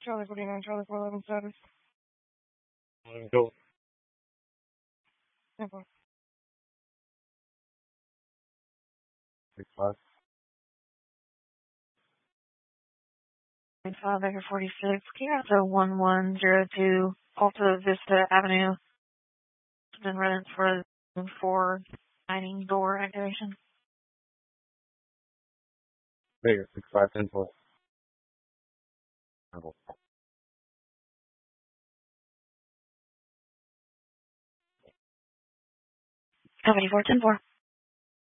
Charlie 49, Charlie 411 status. Go. 10-4. 6-5. 5 Baker 46. Can you have the 1102 Alta Vista Avenue? It's been running for dining door activation. Bigger. 6-5, 10-4. 74, 10-4.